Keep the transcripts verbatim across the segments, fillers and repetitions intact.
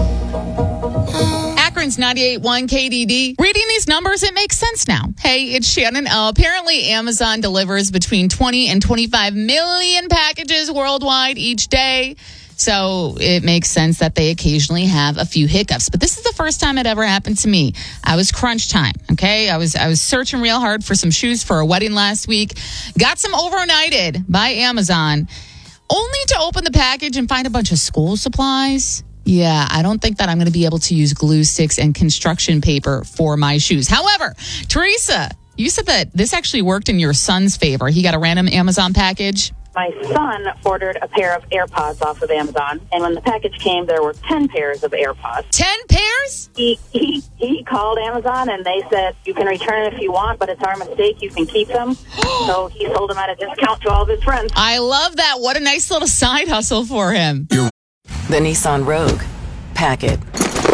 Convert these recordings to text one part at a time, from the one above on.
Akron's ninety-eight point one K D D. Reading these numbers, it makes sense now. Hey, it's Shannon. Uh, apparently, Amazon delivers between twenty and twenty-five million packages worldwide each day. So it makes sense that they occasionally have a few hiccups. But this is the first time it ever happened to me. I was crunch time, okay? I was I was searching real hard for some shoes for a wedding last week. Got some overnighted by Amazon, only to open the package and find a bunch of school supplies. Yeah, I don't think that I'm going to be able to use glue sticks and construction paper for my shoes. However, Teresa, you said that this actually worked in your son's favor. He got a random Amazon package. My son ordered a pair of AirPods off of Amazon, and when the package came, there were ten pairs of AirPods. ten pairs? He, he, he called Amazon, and they said, you can return it if you want, but it's our mistake. You can keep them. So he sold them at a discount to all of his friends. I love that. What a nice little side hustle for him. The Nissan Rogue. Pack it.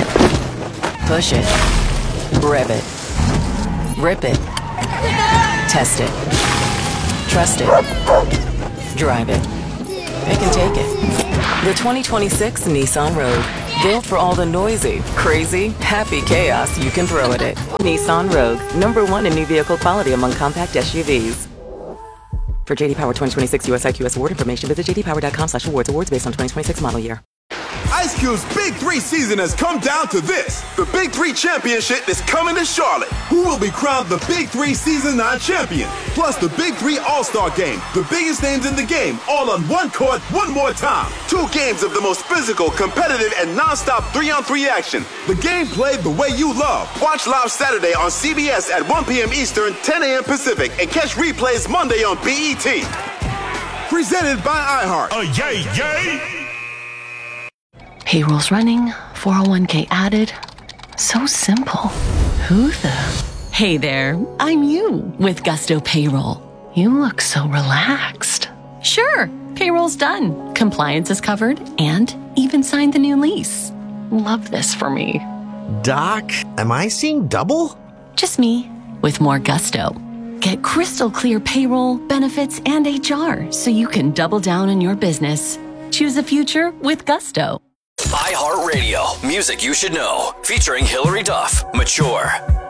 Push it. Rev it. Rip it. Test it. Trust it. Drive it. Pick and take it. The twenty twenty-six Nissan Rogue. Built for all the noisy, crazy, happy chaos you can throw at it. Nissan Rogue. Number one in new vehicle quality among compact S U Vs. For J D Power twenty twenty-six U S I Q S award information, visit j d power dot com slash awards. Awards based on twenty twenty-six model year. Ice Cube's Big Three season has come down to this. The Big Three Championship is coming to Charlotte. Who will be crowned the Big Three Season nine champion? Plus the Big Three All-Star Game. The biggest names in the game, all on one court, one more time. Two games of the most physical, competitive, and non-stop three-on-three action. The game played the way you love. Watch live Saturday on C B S at one p.m. Eastern, ten a.m. Pacific, and catch replays Monday on B E T. Presented by iHeart. Oh, yay, yay! Payroll's running, four oh one k added. So simple. Who the? Hey there, I'm you with Gusto Payroll. You look so relaxed. Sure, payroll's done. Compliance is covered and even signed the new lease. Love this for me. Doc, am I seeing double? Just me with more gusto. Get crystal clear payroll, benefits, and H R so you can double down on your business. Choose a future with Gusto. iHeartRadio, music you should know, featuring Hillary Duff, Mature.